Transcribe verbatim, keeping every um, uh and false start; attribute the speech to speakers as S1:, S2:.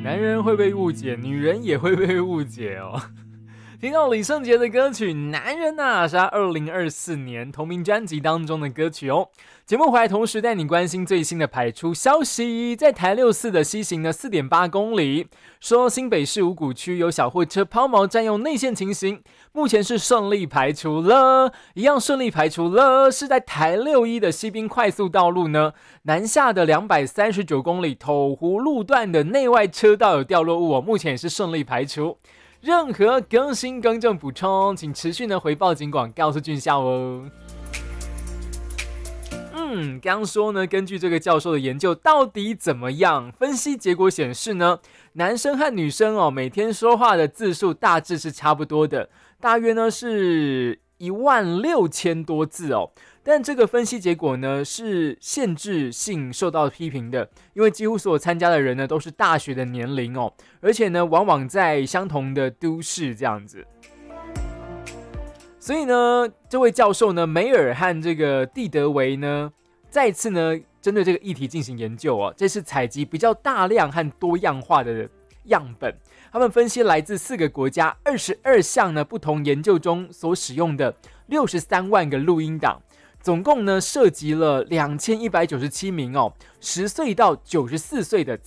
S1: 男人会被误解，女人也会被误解哦。听到李圣杰的歌曲《男人啊》是他二零二四年同名专辑当中的歌曲哦。节目回来同时带你关心最新的排出消息，在台六四的西行呢 四点八公里，说新北市五股区有小货车抛锚占用内线情形，目前是顺利排除了，一样顺利排除了，是在台六一的西滨快速道路呢，南下的两百三十九公里头湖路段的内外车道有掉落物哦，目前也是顺利排除。任何更新更正补充，请持续呢回报警广告诉俊孝哦。嗯，刚说呢，根据这个教授的研究，到底怎么样？分析结果显示呢，男生和女生哦，每天说话的字数大致是差不多的，大约呢是一万六千多字哦。但这个分析结果呢是限制性受到批评的，因为几乎所有参加的人呢都是大学的年龄哦，而且呢往往在相同的都市这样子。所以呢，这位教授呢，梅尔和这个蒂德维呢，再次呢针对这个议题进行研究哦。这是采集比较大量和多样化的样本，他们分析来自四个国家二十二项呢不同研究中所使用的六十三万个录音档。总共呢涉及了两千一百九十七名哦，十岁到九十四岁的